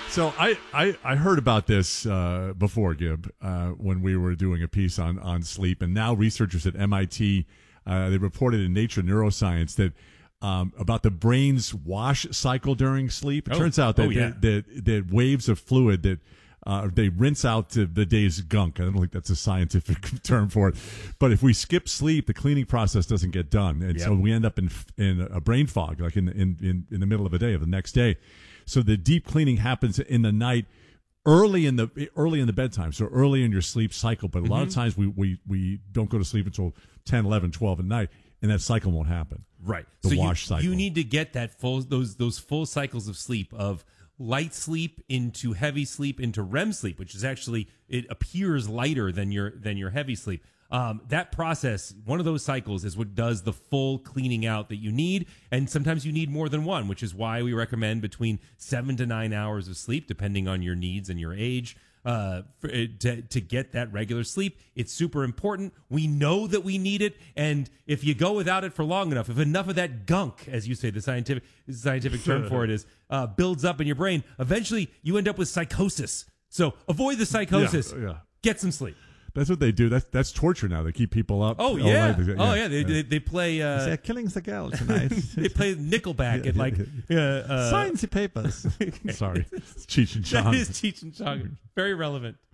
So I heard about this before, Gib, when we were doing a piece on sleep, and now researchers at MIT they reported in Nature Neuroscience that about the brain's wash cycle during sleep. It turns out that waves of fluid that they rinse out the day's gunk. I don't think that's a scientific term for it, but if we skip sleep, the cleaning process doesn't get done, and so we end up in a brain fog, like in the middle of the day of the next day. So the deep cleaning happens in the night, early in the bedtime, so early in your sleep cycle. But a lot of times we don't go to sleep until 10, 11, 12 at night, and that cycle won't happen. Right. The wash cycle. You need to get that those full cycles of sleep, of light sleep into heavy sleep into REM sleep, which is actually, it appears lighter than your heavy sleep. That process, one of those cycles, is what does the full cleaning out that you need, and sometimes you need more than one, which is why we recommend between 7 to 9 hours of sleep, depending on your needs and your age, to get that regular sleep. It's super important. We know that we need it, and if you go without it for long enough, if enough of that gunk, as you say, the scientific term for it is, builds up in your brain, eventually you end up with psychosis. So avoid the psychosis. Get some sleep. That's what they do. That's torture now. They keep people up. Oh yeah. They play. They're killing the girl tonight. They play Nickelback at like sign the papers. Sorry, it's Cheech and Chong. That is Cheech and Chong. Very relevant.